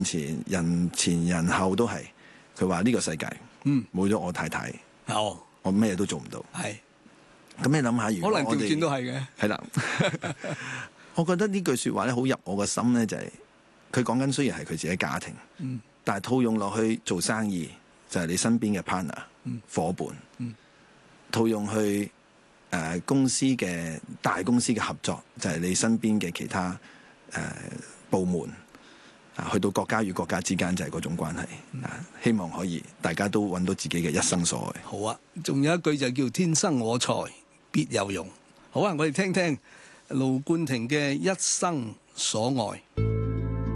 前人後都係，佢話呢個世界冇咗我太太，我咩都做唔到。係，咁你諗下，如果可能調轉都係嘅。 係啦，我覺得呢句説話咧好入我個心咧，就係佢講緊雖然係佢自己家庭，但係套用落去做生意就係你身邊嘅 partner、伙伴，套用去公司嘅大公司嘅合作就係你身邊嘅其他部門。去到國家與國家之間就係嗰種關係，希望可以大家都揾到自己嘅一生所愛。 好啊，仲有一句就叫天生我材必有用。好啊，我哋聽聽盧冠廷嘅一生所愛。